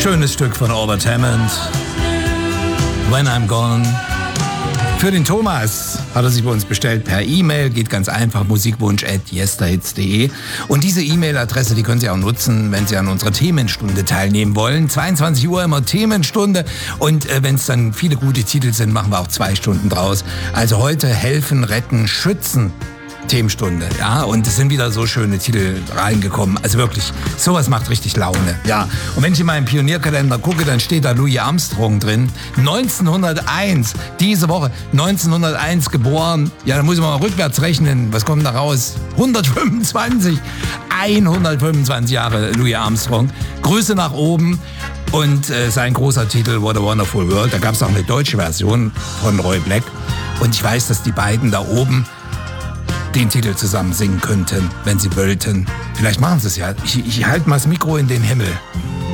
Schönes Stück von Albert Hammond. When I'm Gone. Für den Thomas hat er sich bei uns bestellt per E-Mail. Geht ganz einfach, musikwunsch@yesterhits.de. Und diese E-Mail-Adresse, die können Sie auch nutzen, wenn Sie an unserer Themenstunde teilnehmen wollen. 22 Uhr immer Themenstunde. Und wenn es dann viele gute Titel sind, machen wir auch 2 Stunden draus. Also heute helfen, retten, schützen. Themenstunde, ja, und es sind wieder so schöne Titel reingekommen. Also wirklich, sowas macht richtig Laune, ja. Und wenn ich in meinen Pionierkalender gucke, dann steht da Louis Armstrong drin. 1901, diese Woche, 1901 geboren. Ja, da muss ich mal rückwärts rechnen. Was kommt da raus? 125 Jahre Louis Armstrong. Grüße nach oben. Und sein großer Titel What a Wonderful World. Da gab es auch eine deutsche Version von Roy Black. Und ich weiß, dass die beiden da oben den Titel zusammen singen könnten, wenn sie wollten. Vielleicht machen sie es ja. Ich halte mal das Mikro in den Himmel.